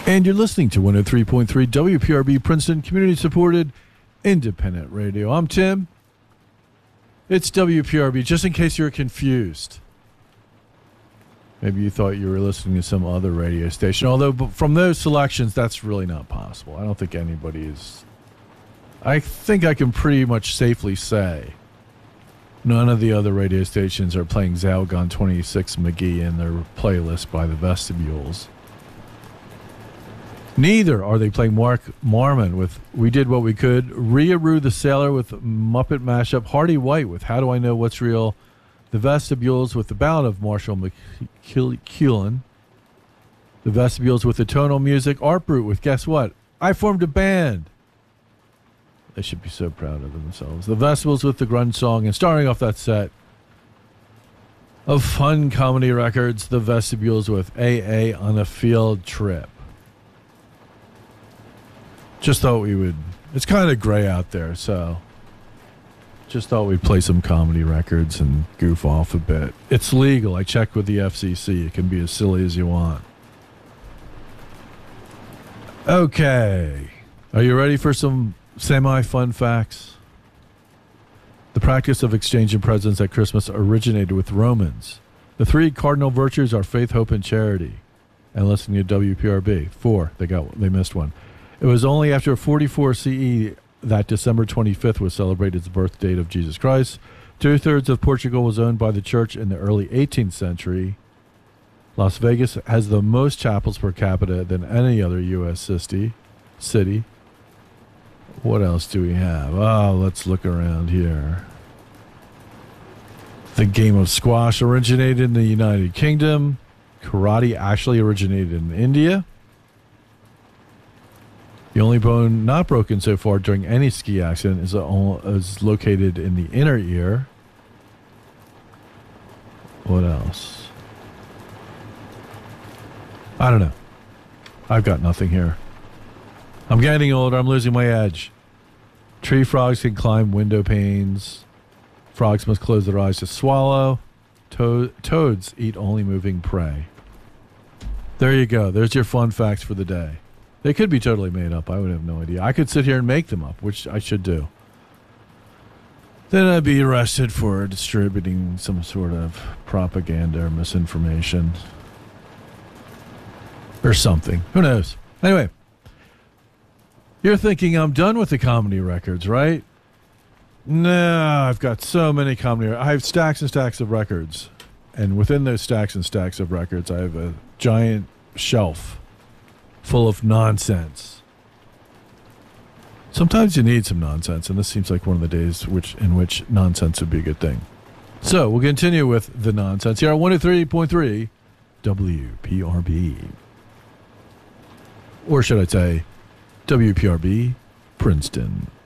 And you're listening to 103.3 WPRB Princeton, community-supported independent radio. I'm Tim. It's WPRB, just in case you're confused. Maybe you thought you were listening to some other radio station, although from those selections, that's really not possible. I don't think anybody is. I think I can pretty much safely say none of the other radio stations are playing Zalgon 26 McGee in their playlist by the Vestibules. Neither are they playing Mark Marmon with We Did What We Could, Rhea Rue the Sailor with Muppet Mashup, Hardy White with How Do I Know What's Real, the Vestibules with the Ballad of Marshall McLuhan, the Vestibules with the Tonal Music, Art Brut with Guess What? I Formed a Band. They should be so proud of themselves. The Vestibules with the Grunge Song, and starting off that set of fun comedy records, the Vestibules with AA on a Field Trip. Just thought we would, it's kind of gray out there, so just thought we'd play some comedy records and goof off a bit. It's legal. I checked with the FCC. It can be as silly as you want. Okay. Are you ready for some semi-fun facts? The practice of exchanging presents at Christmas originated with Romans. The three cardinal virtues are faith, hope, and charity. And listening to WPRB. 4. They missed one. It was only after 44 CE that December 25th was celebrated as the birth date of Jesus Christ. 2/3 of Portugal was owned by the church in the early 18th century. Las Vegas has the most chapels per capita than any other U.S. city. What else do we have? Oh, let's look around here. The game of squash originated in the United Kingdom. Karate actually originated in India. The only bone not broken so far during any ski accident is located in the inner ear. What else? I don't know. I've got nothing here. I'm getting older. I'm losing my edge. Tree frogs can climb window panes. Frogs must close their eyes to swallow. Toads eat only moving prey. There you go. There's your fun facts for the day. They could be totally made up. I would have no idea. I could sit here and make them up, which I should do. Then I'd be arrested for distributing some sort of propaganda or misinformation. Or something. Who knows? Anyway. You're thinking I'm done with the comedy records, right? No, I've got so many comedy. I have stacks and stacks of records. And within those stacks and stacks of records, I have a giant shelf full of nonsense. Sometimes you need some nonsense, and this seems like one of the days in which nonsense would be a good thing. So we'll continue with the nonsense here on 103.3 WPRB. Or should I say WPRB Princeton.